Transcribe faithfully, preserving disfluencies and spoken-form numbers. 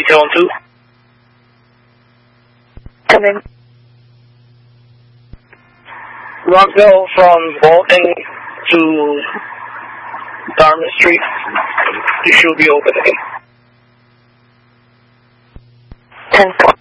seven two. Come in. Rockville from Bolton to Dartmouth Street. You should be over there. ten four.